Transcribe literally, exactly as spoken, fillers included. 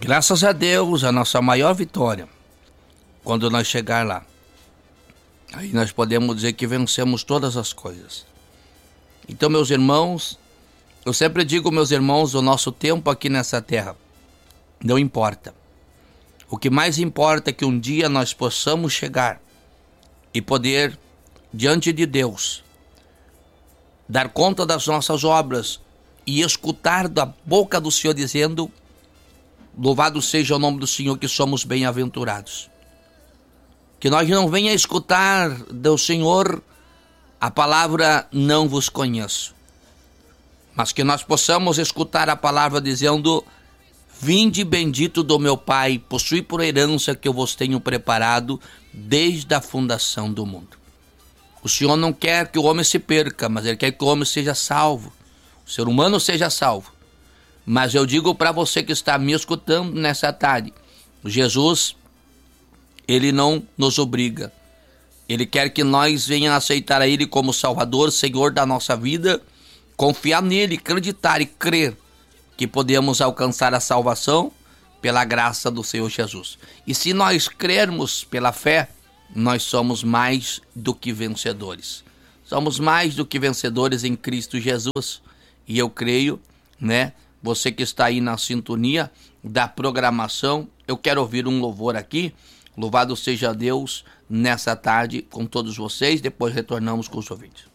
Graças a Deus, a nossa maior vitória, quando nós chegar lá, aí nós podemos dizer que vencemos todas as coisas. Então, meus irmãos, eu sempre digo, meus irmãos, o nosso tempo aqui nessa terra não importa. O que mais importa é que um dia nós possamos chegar e poder, diante de Deus, dar conta das nossas obras e escutar da boca do Senhor dizendo: louvado seja o nome do Senhor, que somos bem-aventurados. Que nós não venha escutar do Senhor a palavra não vos conheço, mas que nós possamos escutar a palavra dizendo: vinde bendito do meu Pai, possui por herança que eu vos tenho preparado desde a fundação do mundo. O Senhor não quer que o homem se perca, mas Ele quer que o homem seja salvo, o ser humano seja salvo. Mas eu digo para você que está me escutando nessa tarde, Jesus, Ele não nos obriga. Ele quer que nós venhamos aceitar a Ele como Salvador, Senhor da nossa vida, confiar nele, acreditar e crer que podemos alcançar a salvação pela graça do Senhor Jesus. E se nós crermos pela fé, nós somos mais do que vencedores. Somos mais do que vencedores em Cristo Jesus. E eu creio, né? Você que está aí na sintonia da programação, eu quero ouvir um louvor aqui. Louvado seja Deus nessa tarde com todos vocês. Depois retornamos com os ouvintes.